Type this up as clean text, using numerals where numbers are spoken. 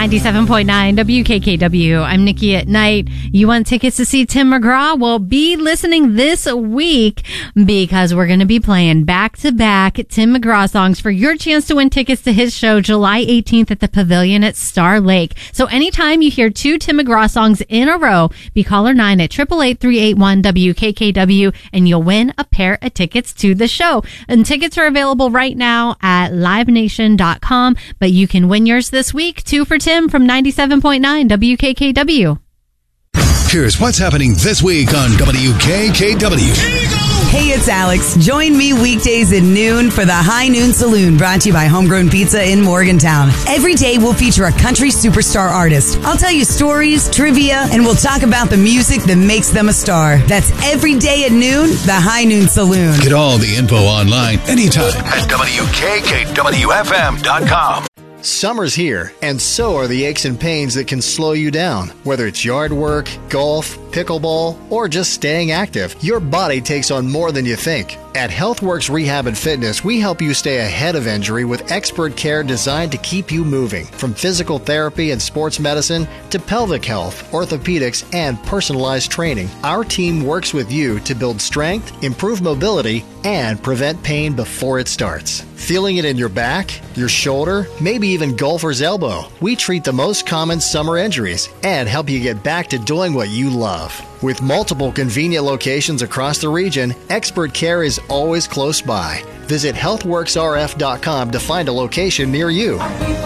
97.9 WKKW. I'm Nikki at Night. You want tickets to see Tim McGraw? Well, be listening this week because we're going to be playing back-to-back Tim McGraw songs for your chance to win tickets to his show July 18th at the Pavilion at Star Lake. So anytime you hear two Tim McGraw songs in a row, be caller 9 at 888-381-WKKW and you'll win a pair of tickets to the show. And tickets are available right now at livenation.com, but you can win yours this week. Two for Tim from 97.9 WKKW. Here's what's happening this week on WKKW. Hey, it's Alex. Join me weekdays at noon for the High Noon Saloon, brought to you by Homegrown Pizza in Morgantown. Every day we'll feature a country superstar artist. I'll tell you stories, trivia, and we'll talk about the music that makes them a star. That's every day at noon, the High Noon Saloon. Get all the info online anytime at WKKWFM.com. Summer's here, and so are the aches and pains that can slow you down. Whether it's yard work, golf, pickleball, or just staying active, your body takes on more than you think. At HealthWorks Rehab and Fitness, we help you stay ahead of injury with expert care designed to keep you moving. From physical therapy and sports medicine to pelvic health, orthopedics, and personalized training, our team works with you to build strength, improve mobility, and prevent pain before it starts. Feeling it in your back, your shoulder, maybe even golfer's elbow? We treat the most common summer injuries and help you get back to doing what you love. With multiple convenient locations across the region, expert care is always close by. Visit healthworksrf.com to find a location near you.